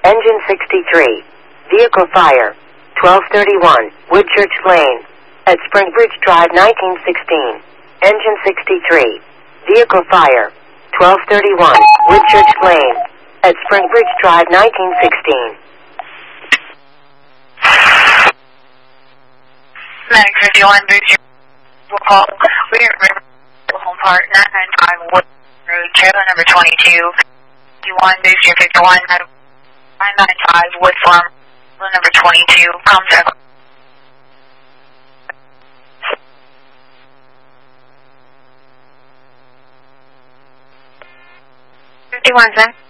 Engine 63. Vehicle fire. 1231, Woodchurch Lane. At Springbridge Drive, 1916. Engine 63. Vehicle fire. 1231, Woodchurch Lane. At Springbridge Drive, 1916. Medic 51, boost your call. We are at Home Park, 995 Wood Road, trailer number 22. 51, boost your 51, 995 Wood Farm, trailer number 22. Contact. 51, sir.